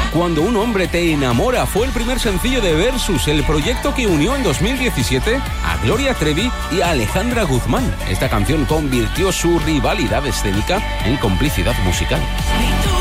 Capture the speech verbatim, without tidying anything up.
Cuando un hombre te enamora fue el primer sencillo de Versus, el proyecto que unió en dos mil diecisiete a Gloria Trevi y a Alejandra Guzmán. Esta canción convirtió su rivalidad escénica en complicidad musical.